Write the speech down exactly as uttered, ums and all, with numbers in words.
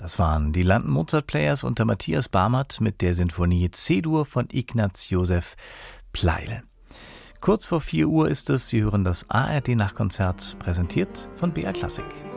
Das waren die London Mozart Players unter Matthias Barmert mit der Sinfonie C-Dur von Ignaz Joseph Pleyel. Kurz vor vier Uhr ist es, Sie hören das A R D-Nachtkonzert, präsentiert von B R Klassik.